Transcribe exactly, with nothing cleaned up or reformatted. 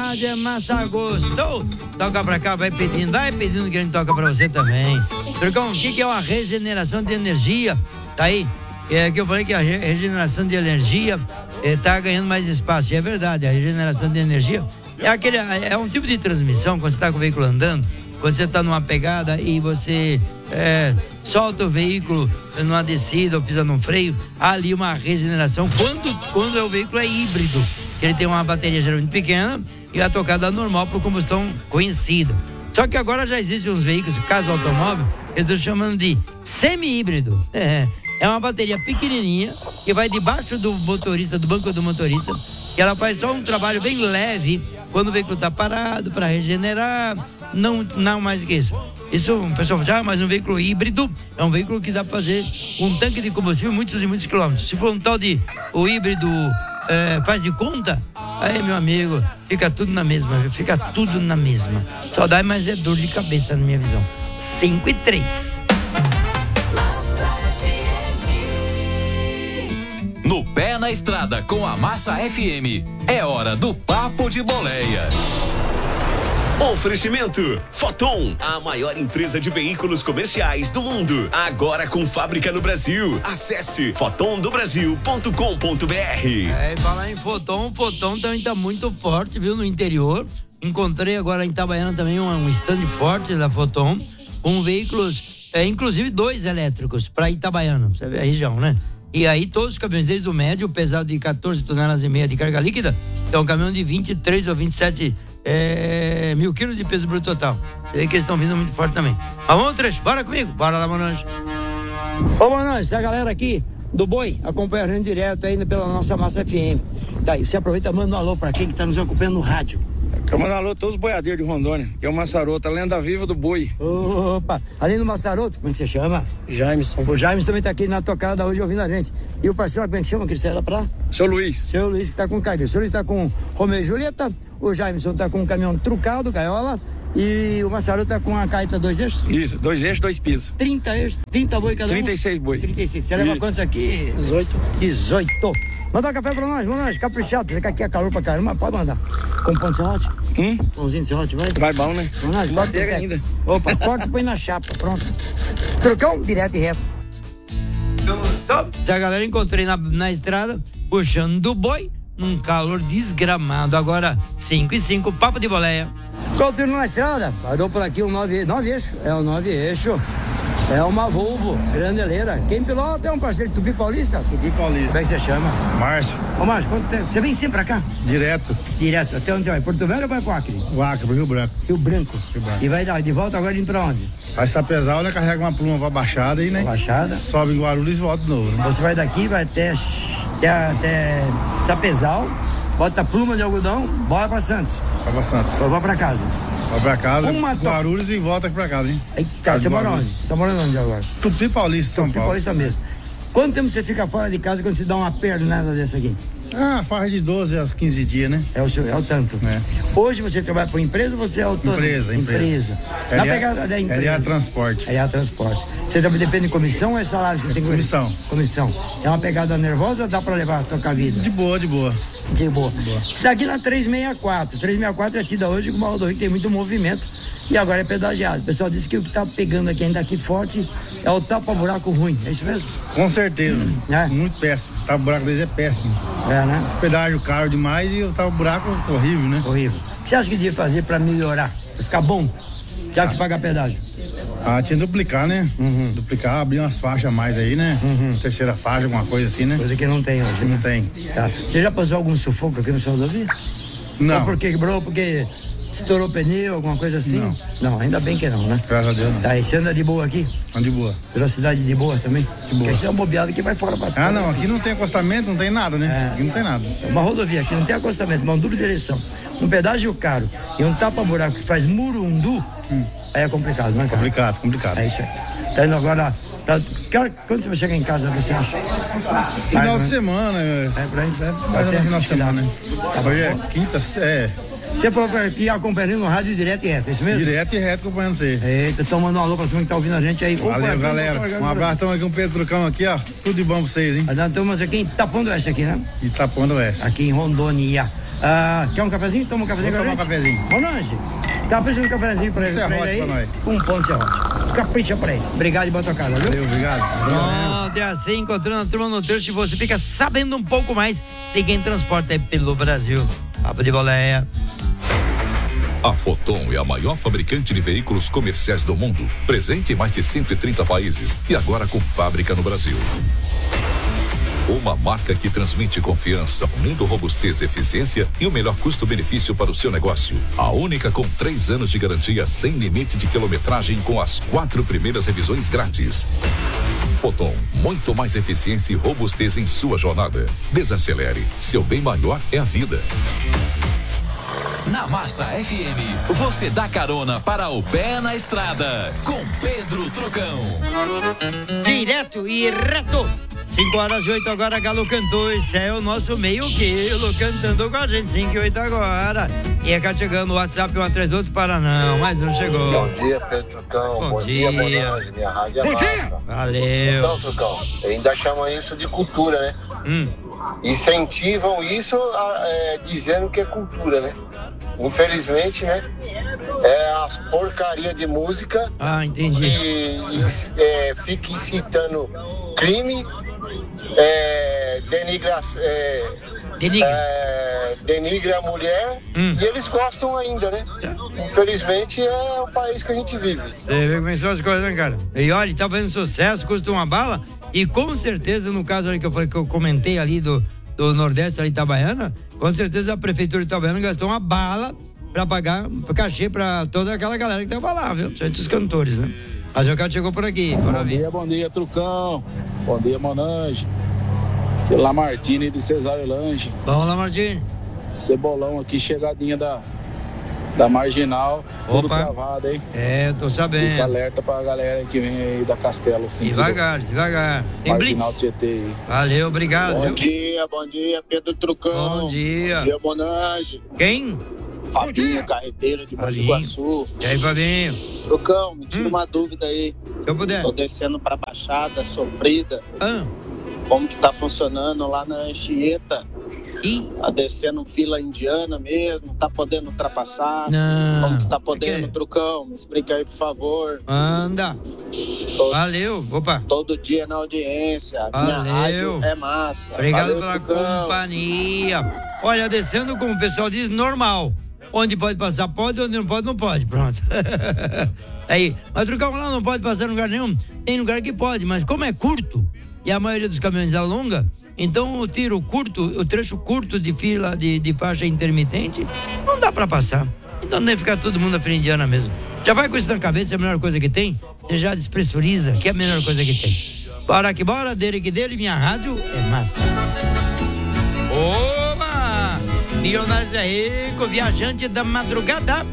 qualidade é massa gosto. Toca pra cá, vai pedindo, vai pedindo que a gente toca pra você também. Trucão, o que, que é uma regeneração de energia? Tá aí? É que eu falei que a regeneração de energia é, tá ganhando mais espaço. E é verdade, a regeneração de energia é, aquele, é um tipo de transmissão quando você tá com o veículo andando, quando você tá numa pegada e você é, solta o veículo numa descida ou pisa num freio, há ali uma regeneração. Quando, quando o veículo é híbrido, ele tem uma bateria geralmente pequena e a tocada normal por combustão conhecida. Só que agora já existem uns veículos, caso automóvel, eles estão chamando de semi-híbrido. É, é uma bateria pequenininha que vai debaixo do motorista, do banco do motorista, e ela faz só um trabalho bem leve quando o veículo está parado para regenerar, não, não mais que isso. Isso, o pessoal fala, ah, mas um veículo híbrido é um veículo que dá para fazer um tanque de combustível muitos e muitos quilômetros. Se for um tal de o híbrido é, faz de conta, aí, meu amigo, fica tudo na mesma, fica tudo na mesma. Só dá mais é dor de cabeça, na minha visão. cinco e três. No Pé na Estrada com a Massa F M, é hora do Papo de Boleia. Oferecimento Foton, a maior empresa de veículos comerciais do mundo, agora com fábrica no Brasil. Acesse foton do brasil ponto com ponto b r. É, falar em Foton, o Foton também tá muito forte, viu, no interior. Encontrei agora em Itabaiana também um, um stand forte da Foton, com veículos, é, inclusive dois elétricos para Itabaiana, você vê a região, né? E aí todos os caminhões, desde o médio, pesado de quatorze toneladas e meia de carga líquida, então um caminhão de vinte e três ou vinte e sete é, mil quilos de peso bruto total. Você vê que eles estão vindo muito forte também. Mas vamos, trecho, bora comigo, bora lá, Manoel. Ô, Manoel, essa galera aqui do Boi acompanha a gente direto ainda pela nossa Massa F M. Tá aí, você aproveita e manda um alô pra quem que tá nos acompanhando no rádio. Eu mando um alô a todos os boiadeiros de Rondônia, que é o Massaroto, a lenda viva do boi. Opa, além do Massaroto, como é que você chama? Jaimson. O Jaimson também tá aqui na tocada hoje ouvindo a gente. E o parceiro, como é que chama, que ele sai lá pra? Seu Luiz. Seu Luiz que tá com o Caio. Seu Luiz tá com Romeu e Julieta, o Jaimson tá com um caminhão trucado, gaiola, e o Massaroto tá com a caeta dois eixos? Isso, dois eixos, dois pisos. trinta eixos, trinta boi cada um? trinta e seis boi. trinta e seis. Você leva quantos aqui? dezoito. dezoito. Manda um café pra nós, manda nós, caprichado. Você que aqui é calor pra caramba, pode mandar. Com pão de serrote? Hum? Pãozinho de serrote, vai? Vai bom, né? Vamos nós, bota pega ainda. Opa, corta e põe na chapa, pronto. Trocão, direto e reto. Se a galera encontrei na, na estrada, puxando do boi, num calor desgramado. Agora, cinco e cinco, papo de boleia. Continua na estrada, parou por aqui um nove, nove eixo, é o nove eixo. É uma Volvo, graneleira. Quem pilota é um parceiro de Tupi Paulista? Tupi Paulista. Como é que você chama? Márcio. Ô Márcio, quanto tempo? Você vem sempre pra cá? Direto. Direto. Até onde você vai? Porto Velho ou vai pro Acre? O Acre, pro Rio Branco. Rio Branco. Rio Branco. E vai dar de volta agora indo pra onde? Vai Sapezal, né? Carrega uma pluma pra Baixada e, né? Baixada. Sobe em Guarulhos e volta de novo, né? Você vai daqui, vai até, até, até Sapezal, bota a pluma de algodão, bora pra Santos. Vai pra Santos. Vai pra casa. Vai pra casa, Uma to... Guarulhos e volta pra casa, hein? Aí, cara, você mora onde? Você tá morando onde agora? Tupi Paulista, São Tupi Paulo. Paulista mesmo. Quanto tempo você fica fora de casa quando você dá uma pernada dessa aqui? Ah, faz de doze a quinze dias, né? É o, seu, é o tanto. É. Hoje você trabalha por empresa ou você é autônomo? Empresa, empresa. Empresa. É Na L A, pegada da empresa. L A Transporte. L A Transporte. Você também depende de comissão ou é salário? Você tem comissão. Comissão. É uma pegada nervosa ou dá pra levar a tocar a vida? De boa, de boa. De boa. De boa. Você está aqui na trezentos e sessenta e quatro. trezentos e sessenta e quatro é tida hoje com uma rodovia que tem muito movimento. E agora é pedagiado. O pessoal disse que o que tá pegando aqui ainda aqui forte é o tapa-buraco ruim. É isso mesmo? Com certeza. É? Muito péssimo. O tapa-buraco deles é péssimo. É, né? O pedágio caro demais e o tapa-buraco horrível, né? Horrível. O que você acha que devia fazer para melhorar? Pra ficar bom? Já que paga pedágio. Ah, tinha que duplicar, né? Uhum. Duplicar, abrir umas faixas a mais aí, né? Uhum. Terceira faixa, alguma coisa assim, né? Coisa que não tem hoje. Não né? tem. Tá. Você já passou algum sufoco aqui no seu rodovia? Não. Ou porque quebrou, porque estourou o pneu, alguma coisa assim? Não. Não, ainda bem que não, né? Graças a Deus, não. Tá, e você anda de boa aqui? Anda de boa. Velocidade de boa também? De boa. Porque se der uma bobeada aqui vai fora pra Ah, não, aqui não tem acostamento, não tem nada, né? É. Aqui não tem nada. Uma rodovia aqui não tem acostamento, uma dupla direção, um pedágio caro e um tapa-buraco que faz murundu, hum. aí é complicado, não é, cara? Complicado, complicado. É isso aí. Tá indo agora. Pra... Cara, quando você vai chegar em casa, você acha? Final Vai, de semana, é, é pra gente, é, mais ou menos final de semana, né? Tá Hoje é bom. quinta, é. Você falou aqui acompanhando no rádio direto e reto, é isso mesmo? Direto e reto acompanhando você. Eita, então manda um alô pra você que tá ouvindo a gente aí. Opa, Valeu, aqui, galera. opa, Um abraço, estamos aqui com o Pedro Trucão aqui, ó. Tudo de bom pra vocês, hein? Nós estamos aqui em Tapão do Oeste aqui, né? Itapuã do Oeste. Aqui em Rondônia. Ah, quer um cafezinho? Toma um cafezinho Vou com a tomar um gente? cafezinho. Monange, tá precisando de um cafezinho pra ele, pra ele aí? Pra nós. Um ponto serrote. Capricha pra ele. Obrigado e boa tocada, viu? Valeu, obrigado. Pronto, é assim, encontrando a turma no trecho, você fica sabendo um pouco mais de quem transporta aí pelo Brasil. Papo de boleia. A Foton é a maior fabricante de veículos comerciais do mundo, presente em mais de cento e trinta países e agora com fábrica no Brasil. Uma marca que transmite confiança, unindo robustez, eficiência e o melhor custo-benefício para o seu negócio. A única com três anos de garantia sem limite de quilometragem com as quatro primeiras revisões grátis. Foton, muito mais eficiência e robustez em sua jornada. Desacelere, seu bem maior é a vida. Na Massa F M, você dá carona para o pé na estrada com Pedro Trucão. Direto e reto. cinco horas e oito agora, Galo cantou. Esse é o nosso meio quilo cantando com a gente. cinco e oito agora. E é cá chegando o WhatsApp um atrás do outro para não, mas não chegou. Bom dia, Pedro Trucão. Bom, Bom dia, dia, Monange. Minha rádio é massa. Valeu. Então, Trucão, ainda chamam isso de cultura, né? Hum. Incentivam isso é, dizendo que é cultura, né? Infelizmente, né? É as porcaria de música. Ah, entendi. Que é, fica incitando crime, é, denigra, é, Denigra. é, denigra a mulher Hum. e eles gostam ainda, né? Infelizmente é o país que a gente vive. Você vê como são as coisas, né, cara? E olha, tá fazendo sucesso, custa uma bala. E com certeza, no caso ali que eu, falei, que eu comentei ali do, do Nordeste, ali Itabaiana, com certeza a Prefeitura de Itabaiana gastou uma bala pra pagar cachê pra toda aquela galera que tava lá, viu? Entre os cantores, né? Mas o cara chegou por aqui, por Bom dia, bom dia, Trucão. Bom dia, Monange. Aqui é Lamartine de Cesário Lange. Vamos lá, Martim. Cebolão aqui, chegadinha da, da Marginal. Tudo Opa. travado, hein? É, eu tô Fica sabendo. alerta pra galera que vem aí da Castelo. Sentido Devagar, devagar. Tem Marginal blitz. Tietê aí. Valeu, obrigado. Bom viu? dia, bom dia, Pedro Trucão. Bom dia. Bom dia, Monange. Quem? Fabinho, carreteiro de Mogi Fabinho. Guaçu. E aí, Fabinho? Trucão, me tira Hum. uma dúvida aí. Se eu puder. Tô descendo pra Baixada, Sofrida. Ah, Como que tá funcionando lá na Anchieta? e... Tá descendo fila indiana mesmo? Tá podendo ultrapassar? Não. Como que tá podendo, Que? Trucão? Me explica aí, por favor. Anda. Tô Valeu. Opa. todo dia na audiência. Valeu. Minha rádio é massa. Obrigado Valeu, pela Trucão. companhia. Olha, descendo, como o pessoal diz, normal. Onde pode passar, pode. Onde não pode, não pode. Pronto. Aí, mas Trucão, lá não pode passar em lugar nenhum. Tem lugar que pode, mas como é curto, e a maioria dos caminhões é longa, então o tiro curto, o trecho curto de fila de, de faixa intermitente, não dá pra passar. Então deve ficar todo mundo aprendiana mesmo. Já vai com isso na cabeça, é a melhor coisa que tem. Você já despressuriza, que é a melhor coisa que tem. Bora que bora, dele que dele, minha rádio é massa. Oba! Milionários é rico, viajante da madrugada.